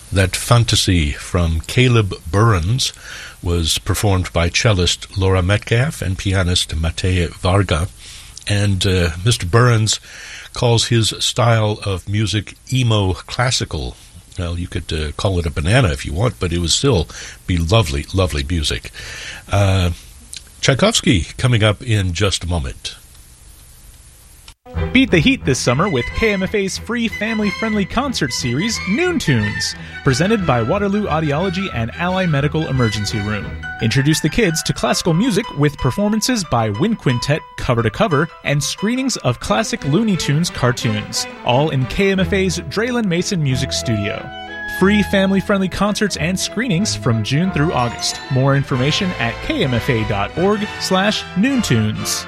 That Fantasy from Caleb Burns was performed by cellist Laura Metcalf and pianist Matej Varga. And Mr. Burns calls his style of music emo classical. Well, you could call it a banana if you want, but it would still be lovely, lovely music. Tchaikovsky coming up in just a moment. Beat the heat this summer with KMFA's free family-friendly concert series, Noon Tunes, presented by Waterloo Audiology and Ally Medical Emergency Room. Introduce the kids to classical music with performances by Wind Quintet cover to cover and screenings of classic Looney Tunes cartoons, all in KMFA's Draylen Mason Music Studio. Free family-friendly concerts and screenings from June through August. More information at kmfa.org/noontunes.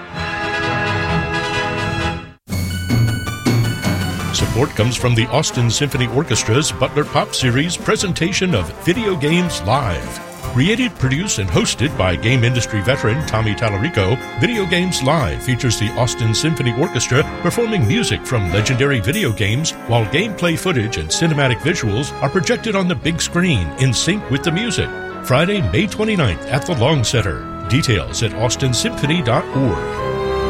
Support comes from the Austin Symphony Orchestra's Butler Pop Series presentation of Video Games Live. Created, produced, and hosted by game industry veteran Tommy Tallarico, Video Games Live features the Austin Symphony Orchestra performing music from legendary video games, while gameplay footage and cinematic visuals are projected on the big screen in sync with the music. Friday, May 29th at the Long Center. Details at austinsymphony.org.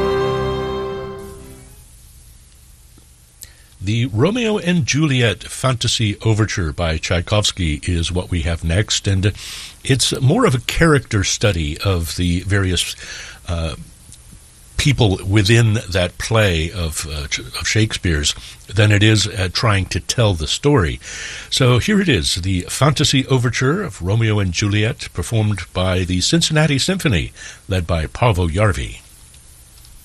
The Romeo and Juliet Fantasy Overture by Tchaikovsky is what we have next, and it's more of a character study of the various people within that play of Shakespeare's than it is trying to tell the story. So here it is, the Fantasy Overture of Romeo and Juliet, performed by the Cincinnati Symphony, led by Paavo Järvi.